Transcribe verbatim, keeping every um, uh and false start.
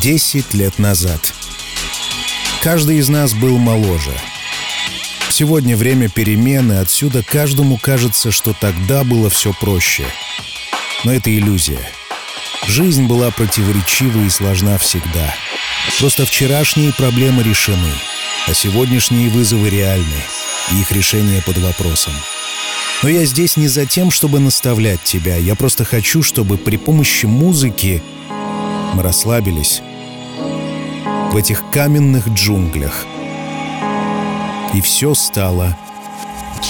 Десять лет назад. Каждый из нас был моложе. Сегодня время перемен, и отсюда каждому кажется, что тогда было все проще. Но это иллюзия. Жизнь была противоречива и сложна всегда. Просто вчерашние проблемы решены, а сегодняшние вызовы реальны, и их решение под вопросом. Но я здесь не за тем, чтобы наставлять тебя. Я просто хочу, чтобы при помощи музыки мы расслабились в этих каменных джунглях, и все стало